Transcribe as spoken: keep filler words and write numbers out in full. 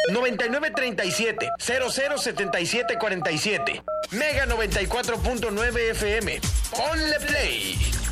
noventa y nueve treinta y siete, cero cero setenta y siete cuarenta y siete. Mega noventa y cuatro punto nueve F M. Ponle play.